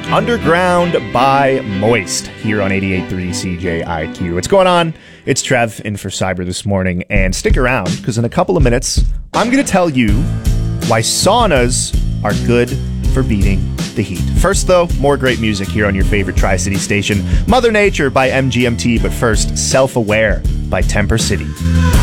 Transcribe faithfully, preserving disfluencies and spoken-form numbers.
Underground by Moist here on eighty-eight point three C J I Q. What's going on? It's Trev in for Cyber this morning, and stick around because in a couple of minutes, I'm going to tell you why saunas are good for beating the heat. First, though, more great music here on your favorite Tri-City station, Mother Nature by M G M T, but first, Self-Aware by Temper City.